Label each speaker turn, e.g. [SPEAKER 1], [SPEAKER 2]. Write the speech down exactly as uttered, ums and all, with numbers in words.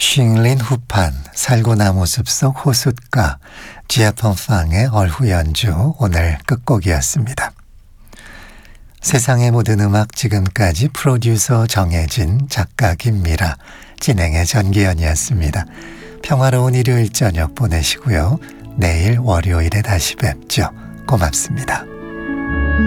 [SPEAKER 1] 싱린 후판, 살구나무 숲속 호숫가, 지아펑팡의 얼후 연주 오늘 끝곡이었습니다. 세상의 모든 음악 지금까지 프로듀서 정혜진, 작가 김미라, 진행의 전기현이었습니다. 평화로운 일요일 저녁 보내시고요. 내일 월요일에 다시 뵙죠. 고맙습니다.